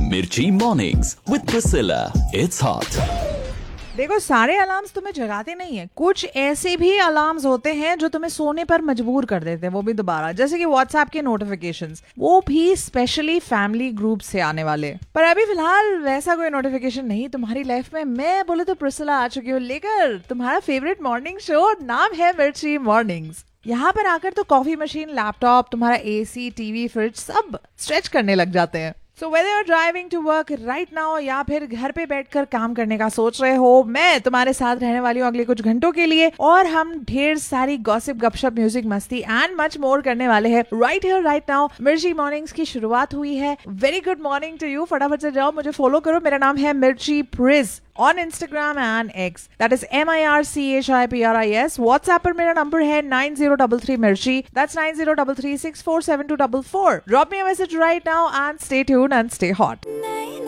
Mirchi Mornings with Priscilla. It's hot. देखो, सारे alarms तुम्हें जगाते नहीं है। कुछ ऐसे भी अलार्म्स होते हैं जो तुम्हें सोने पर मजबूर कर देते हैं, वो भी दोबारा। जैसे कि व्हाट्सएप के नोटिफिकेशंस, वो भी स्पेशली फैमिली ग्रुप से आने वाले। पर अभी फिलहाल वैसा कोई नोटिफिकेशन नहीं तुम्हारी लाइफ में। मैं बोले तो प्रिसिला आ चुकी हूँ लेकर तुम्हारा फेवरेट मॉर्निंग शो, नाम है मिर्ची मॉर्निंग्स। यहाँ पर आकर तो कॉफी मशीन, लैपटॉप, तुम्हारा एसी, टीवी, फ्रिज सब स्ट्रेच करने लग जाते हैं। So whether you're driving to work right now या फिर घर पे बैठकर काम करने का सोच रहे हो, मैं तुम्हारे साथ रहने वाली हूँ अगले कुछ घंटों के लिए, और हम ढेर सारी गॉसिप, गपशप, म्यूजिक, मस्ती एंड मच मोर करने वाले हैं राइट हियर राइट नाउ। मिर्ची मॉर्निंग्स की शुरुआत हुई है। Very good morning to you. फटाफट से जाओ, मुझे फॉलो करो। मेरा नाम है मिर्ची प्रिज on Instagram and X. That is MIRCHIPRIS. WhatsApp पर मेरा नंबर है 9033 मिर्ची. That's 9033647244. Drop me a message right now and stay tuned and stay hot.